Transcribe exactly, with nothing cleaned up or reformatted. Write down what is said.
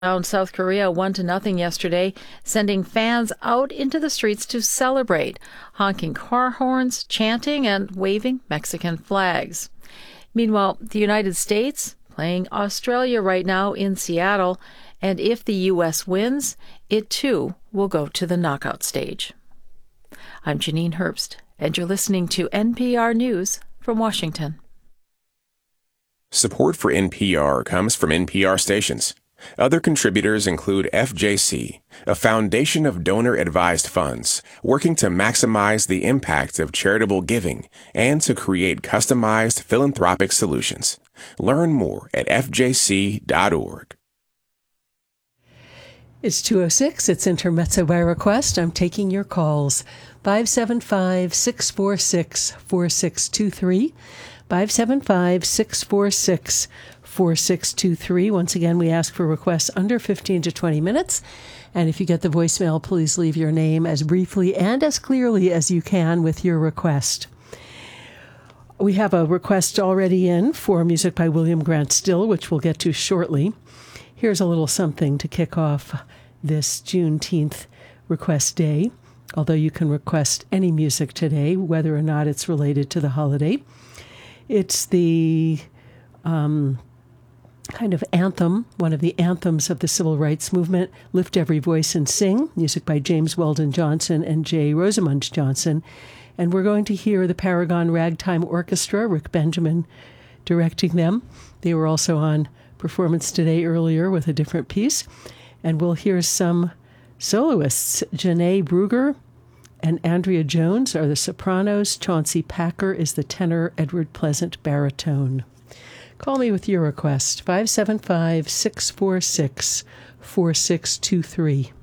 Down South Korea one to nothing yesterday, sending fans out into the streets to celebrate, honking car horns, chanting, and waving Mexican flags. Meanwhile, the United States playing Australia right now in Seattle, and if the U S wins, it too will go to the knockout stage. I'm Janine Herbst, and you're listening to N P R News from Washington. Support for N P R comes from N P R stations. Other contributors include F J C, a foundation of donor-advised funds working to maximize the impact of charitable giving and to create customized philanthropic solutions. Learn more at f j c dot org. It's two oh six. It's Intermezzo by Request. I'm taking your calls. five seven five, six four six, four six two three. five seven five, six four six, four six two three. Once again, we ask for requests under fifteen to twenty minutes. And if you get the voicemail, please leave your name as briefly and as clearly as you can with your request. We have a request already in for music by William Grant Still, which we'll get to shortly. Here's a little something to kick off this Juneteenth request day, although you can request any music today, whether or not it's related to the holiday. It's the um, kind of anthem, one of the anthems of the civil rights movement, Lift Every Voice and Sing, music by James Weldon Johnson and J. Rosamond Johnson. And we're going to hear the Paragon Ragtime Orchestra, Rick Benjamin directing them. They were also on performance today earlier with a different piece. And we'll hear some soloists. Janae Brugger and Andrea Jones are the sopranos. Chauncey Packer is the tenor. Edward Pleasant, baritone. Call me with your request, five seven five, six four six, four six two three.